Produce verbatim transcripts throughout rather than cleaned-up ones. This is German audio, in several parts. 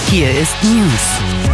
Hier ist News.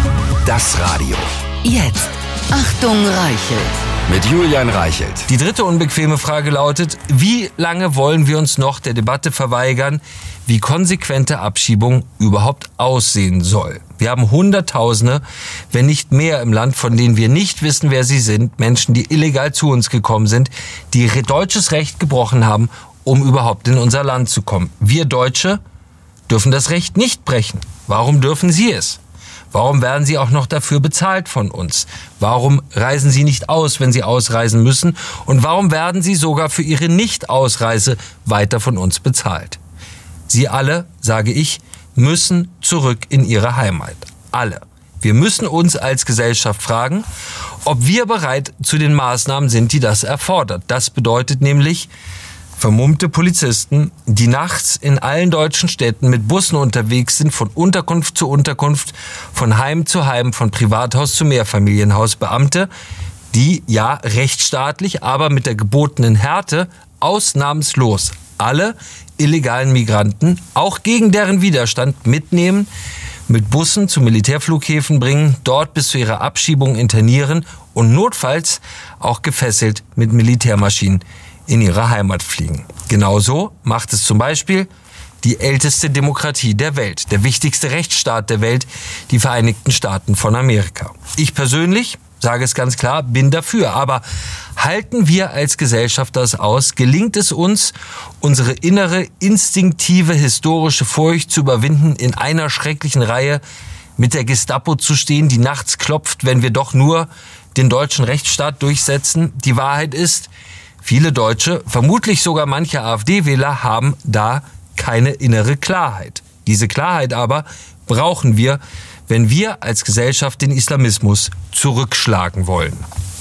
Das Radio. Jetzt. Achtung, Reichelt. Mit Julian Reichelt. Die dritte unbequeme Frage lautet, wie lange wollen wir uns noch der Debatte verweigern, wie konsequente Abschiebung überhaupt aussehen soll? Wir haben Hunderttausende, wenn nicht mehr im Land, von denen wir nicht wissen, wer sie sind. Menschen, die illegal zu uns gekommen sind, die deutsches Recht gebrochen haben, um überhaupt in unser Land zu kommen. Wir Deutsche dürfen das Recht nicht brechen. Warum dürfen sie es? Warum werden sie auch noch dafür bezahlt von uns? Warum reisen sie nicht aus, wenn sie ausreisen müssen? Und warum werden sie sogar für ihre Nicht-Ausreise weiter von uns bezahlt? Sie alle, sage ich, müssen zurück in ihre Heimat. Alle. Wir müssen uns als Gesellschaft fragen, ob wir bereit zu den Maßnahmen sind, die das erfordert. Das bedeutet nämlich, vermummte Polizisten, die nachts in allen deutschen Städten mit Bussen unterwegs sind, von Unterkunft zu Unterkunft, von Heim zu Heim, von Privathaus zu Mehrfamilienhaus. Beamte, die ja rechtsstaatlich, aber mit der gebotenen Härte ausnahmslos alle illegalen Migranten, auch gegen deren Widerstand, mitnehmen, mit Bussen zu Militärflughäfen bringen, dort bis zu ihrer Abschiebung internieren und notfalls auch gefesselt mit Militärmaschinen in ihre Heimat fliegen. Genauso macht es zum Beispiel die älteste Demokratie der Welt, der wichtigste Rechtsstaat der Welt, die Vereinigten Staaten von Amerika. Ich persönlich, sage es ganz klar, bin dafür. Aber halten wir als Gesellschaft das aus? Gelingt es uns, unsere innere, instinktive, historische Furcht zu überwinden, in einer schrecklichen Reihe mit der Gestapo zu stehen, die nachts klopft, wenn wir doch nur den deutschen Rechtsstaat durchsetzen? Die Wahrheit ist, viele Deutsche, vermutlich sogar manche AfD-Wähler, haben da keine innere Klarheit. Diese Klarheit aber brauchen wir, wenn wir als Gesellschaft den Islamismus zurückschlagen wollen.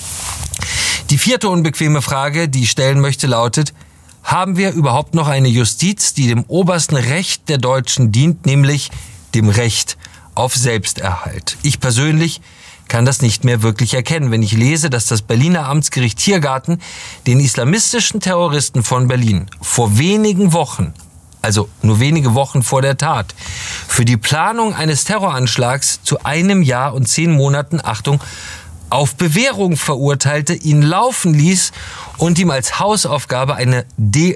Die vierte unbequeme Frage, die ich stellen möchte, lautet, haben wir überhaupt noch eine Justiz, die dem obersten Recht der Deutschen dient, nämlich dem Recht auf Selbsterhalt? Ich persönlich kann das nicht mehr wirklich erkennen, wenn ich lese, dass das Berliner Amtsgericht Tiergarten den islamistischen Terroristen von Berlin vor wenigen Wochen, also nur wenige Wochen vor der Tat, für die Planung eines Terroranschlags zu einem Jahr und zehn Monaten, Achtung, auf Bewährung verurteilte, ihn laufen ließ und ihm als Hausaufgabe eine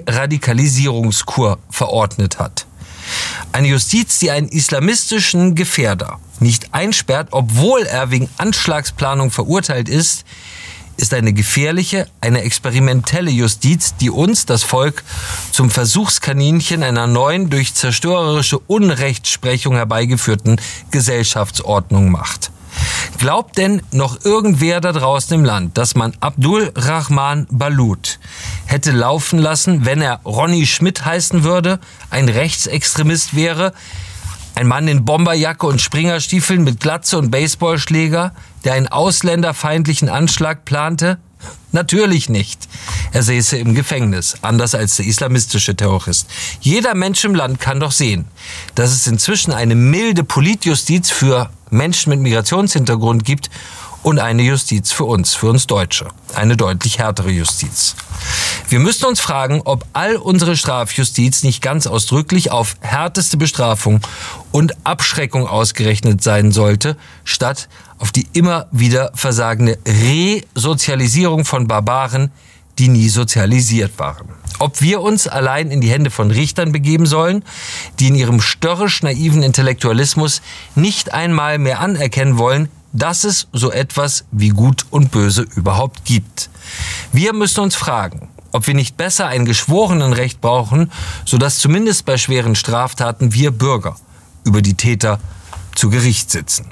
Deradikalisierungskur verordnet hat. Eine Justiz, die einen islamistischen Gefährder nicht einsperrt, obwohl er wegen Anschlagsplanung verurteilt ist, ist eine gefährliche, eine experimentelle Justiz, die uns, das Volk, zum Versuchskaninchen einer neuen, durch zerstörerische Unrechtsprechung herbeigeführten Gesellschaftsordnung macht. Glaubt denn noch irgendwer da draußen im Land, dass man Abdul Rahman Balut hätte laufen lassen, wenn er Ronny Schmidt heißen würde, ein Rechtsextremist wäre, ein Mann in Bomberjacke und Springerstiefeln mit Glatze und Baseballschläger, der einen ausländerfeindlichen Anschlag plante? Natürlich nicht. Er säße im Gefängnis, anders als der islamistische Terrorist. Jeder Mensch im Land kann doch sehen, dass es inzwischen eine milde Politjustiz für Menschen mit Migrationshintergrund gibt und eine Justiz für uns, für uns Deutsche. Eine deutlich härtere Justiz. Wir müssen uns fragen, ob all unsere Strafjustiz nicht ganz ausdrücklich auf härteste Bestrafung und Abschreckung ausgerechnet sein sollte, statt auf die immer wieder versagende Resozialisierung von Barbaren, die nie sozialisiert waren. Ob wir uns allein in die Hände von Richtern begeben sollen, die in ihrem störrisch-naiven Intellektualismus nicht einmal mehr anerkennen wollen, dass es so etwas wie Gut und Böse überhaupt gibt. Wir müssen uns fragen, ob wir nicht besser ein Geschworenenrecht brauchen, sodass zumindest bei schweren Straftaten wir Bürger über die Täter zu Gericht sitzen.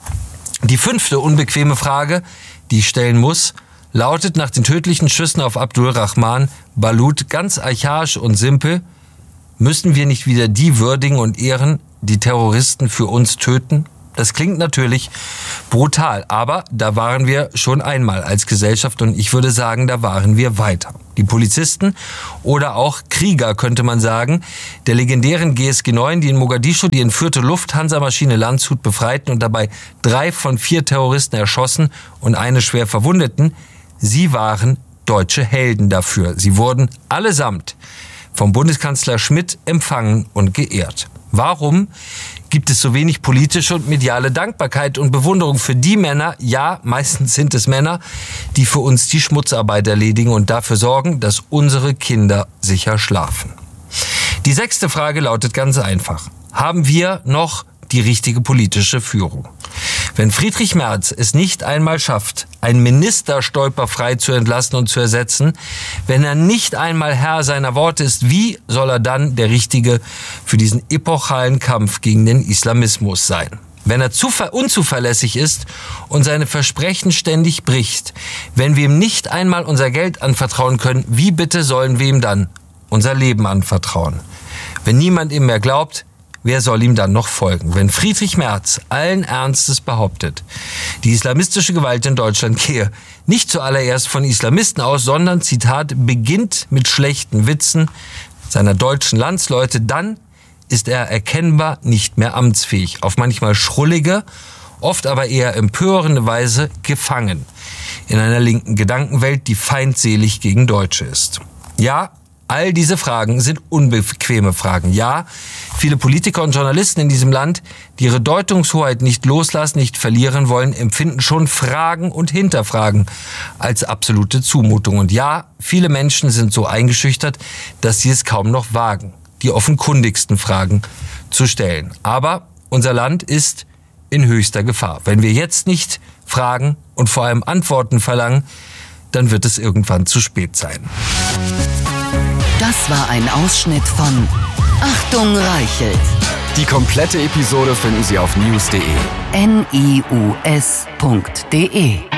Die fünfte unbequeme Frage, die ich stellen muss, lautet nach den tödlichen Schüssen auf Abdul Rahman Balut ganz archaisch und simpel: Müssen wir nicht wieder die würdigen und ehren, die Terroristen für uns töten? Das klingt natürlich brutal, aber da waren wir schon einmal als Gesellschaft und ich würde sagen, da waren wir weiter. Die Polizisten oder auch Krieger, könnte man sagen, der legendären G S G neun, die in Mogadischu die entführte Lufthansa-Maschine Landshut befreiten und dabei drei von vier Terroristen erschossen und eine schwer verwundeten, sie waren deutsche Helden dafür. Sie wurden allesamt vom Bundeskanzler Schmidt empfangen und geehrt. Warum gibt es so wenig politische und mediale Dankbarkeit und Bewunderung für die Männer, ja, meistens sind es Männer, die für uns die Schmutzarbeit erledigen und dafür sorgen, dass unsere Kinder sicher schlafen. Die sechste Frage lautet ganz einfach. Haben wir noch die richtige politische Führung? Wenn Friedrich Merz es nicht einmal schafft, einen Minister stolperfrei zu entlassen und zu ersetzen, wenn er nicht einmal Herr seiner Worte ist, wie soll er dann der Richtige für diesen epochalen Kampf gegen den Islamismus sein? Wenn er unzuverlässig ist und seine Versprechen ständig bricht, wenn wir ihm nicht einmal unser Geld anvertrauen können, wie bitte sollen wir ihm dann unser Leben anvertrauen? Wenn niemand ihm mehr glaubt, wer soll ihm dann noch folgen? Wenn Friedrich Merz allen Ernstes behauptet, die islamistische Gewalt in Deutschland gehe nicht zuallererst von Islamisten aus, sondern, Zitat, beginnt mit schlechten Witzen seiner deutschen Landsleute, dann ist er erkennbar nicht mehr amtsfähig, auf manchmal schrullige, oft aber eher empörende Weise gefangen in einer linken Gedankenwelt, die feindselig gegen Deutsche ist. Ja, all diese Fragen sind unbequeme Fragen. Ja, viele Politiker und Journalisten in diesem Land, die ihre Deutungshoheit nicht loslassen, nicht verlieren wollen, empfinden schon Fragen und Hinterfragen als absolute Zumutung. Und ja, viele Menschen sind so eingeschüchtert, dass sie es kaum noch wagen, die offenkundigsten Fragen zu stellen. Aber unser Land ist in höchster Gefahr. Wenn wir jetzt nicht fragen und vor allem Antworten verlangen, dann wird es irgendwann zu spät sein. Das war ein Ausschnitt von Achtung Reichelt. Die komplette Episode finden Sie auf news punkt de. N I U S punkt de